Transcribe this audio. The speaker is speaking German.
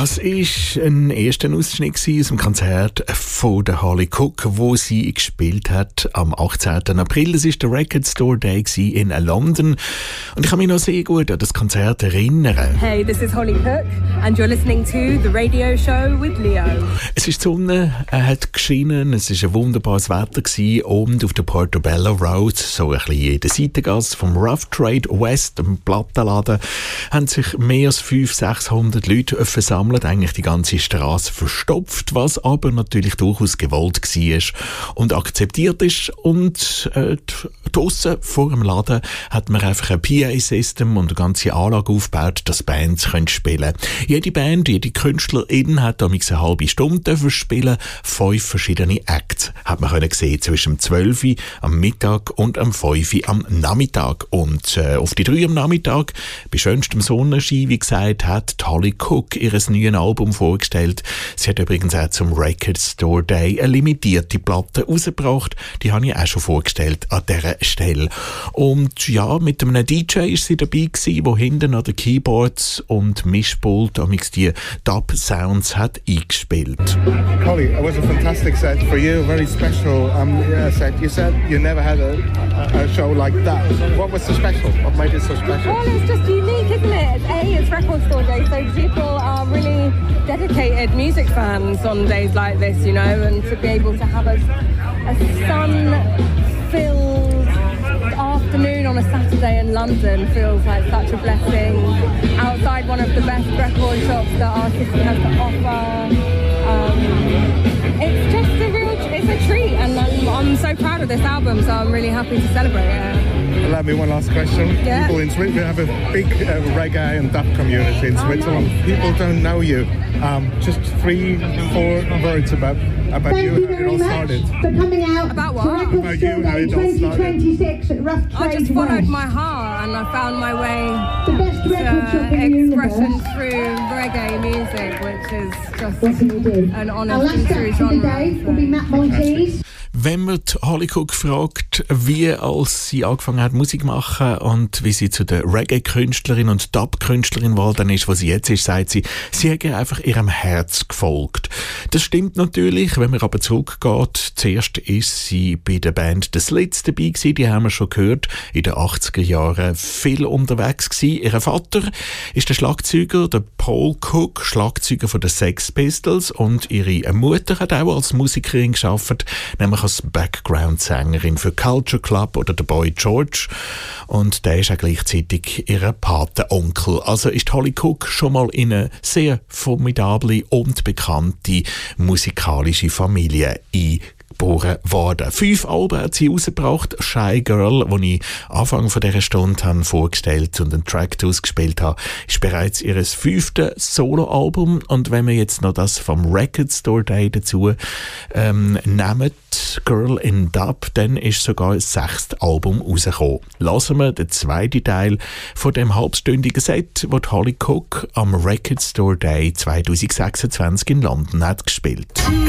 Das war ein erster Ausschnitt aus dem Konzert von der Holly Cook, wo sie gespielt hat am 18. April. Das war der Record Store Day in London. Und ich kann mich noch sehr gut an das Konzert erinnern. Hey, this is Holly Cook and you're listening to The Radio Show with Leo. Es ist die Sonne, hat geschienen, es war ein wunderbares Wetter gewesen, und auf der Portobello Road, so ein bisschen jede Seitengasse vom Rough Trade West, dem Plattenladen, haben sich mehr als 500-600 Leute versammelt, eigentlich die ganze Straße verstopft, was aber natürlich durchaus gewollt war und akzeptiert ist. Und draussen vor dem Laden hat man einfach ein PA-System und eine ganze Anlage aufgebaut, dass Bands spielen können. Jede Band, jede Künstlerin hat damals eine halbe Stunde spielen. 5 verschiedene Acts hat man gesehen zwischen dem 12 Uhr am Mittag und am 5 Uhr am Nachmittag. Und auf die 3 am Nachmittag, bei schönstem Sonnenschein, wie gesagt, hat Holly Cook ihr neues Album vorgestellt. Sie hat übrigens auch zum Record Store Day eine limitierte Platte rausgebracht. Die habe ich auch schon vorgestellt an dieser Stelle. Und ja, mit einem DJ ist sie dabei gewesen, der hinten an den Keyboards und Mischpult die Dub-Sounds hat eingespielt. Holly, it was a fantastic set for you, very special set. You said you never had a show like that. What was so special? What made it so special? Well, it's just unique, isn't it? It's Record Store Day, so people are really dedicated music fans on days like this, you know, and to be able to have a sun-filled afternoon on a Saturday in London feels like such a blessing. Outside one of the best record shops that our city has to offer. It's just it's a treat, and I'm so proud of this album, so I'm really happy to celebrate it. Allow me one last question. Yeah. People in Switzerland, we have a big reggae and dub community in Switzerland. Nice. People don't know you. Just 3-4 words about you, how it all started. For coming out About what? About you, how it all started. 2026 at Rough Trade I just followed West. my heart and I found my way The best record shop to in the expression universe. through reggae music, which is just What can you do? an Our honest last and true act of the genre. day will be Matt Maltese. Wenn man die Holly Cook fragt, wie als sie angefangen hat Musik zu machen und wie sie zu der Reggae-Künstlerin und Dub-Künstlerin geworden ist, wo sie jetzt ist, sagt sie, sie hat einfach ihrem Herz gefolgt. Das stimmt natürlich, wenn man aber zurückgeht. Zuerst ist sie bei der Band The Slits dabei gewesen, die haben wir schon gehört, in den 80er Jahren viel unterwegs gewesen. Ihr Vater ist der Schlagzeuger, der Paul Cook, Schlagzeuger von den Sex Pistols, und ihre Mutter hat auch als Musikerin gearbeitet, nämlich als Background-Sängerin für Culture Club oder The Boy George, und der ist auch gleichzeitig ihr Patenonkel. Also ist Holly Cook schon mal in eine sehr formidable und bekannte musikalische Familie geboren worden. 5 Alben hat sie rausgebracht. Shy Girl, die ich Anfang von dieser Stunde habe vorgestellt und einen Track ausgespielt habe, ist bereits ihr 5. Soloalbum. Und wenn wir jetzt noch das vom Record Store Day dazu nehmen, Girl in Dub, dann ist sogar ein 6. Album rausgekommen. Lassen wir den 2. Teil von dem halbstündigen Set, das Holly Cook am Record Store Day 2026 in London hat gespielt.